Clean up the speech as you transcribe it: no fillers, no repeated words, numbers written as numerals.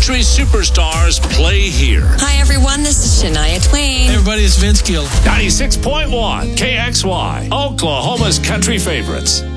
country superstars play here. Hi, everyone. This is Shania Twain. Hey, everybody, it's Vince Gill. 96.1 KXY, Oklahoma's country favorites.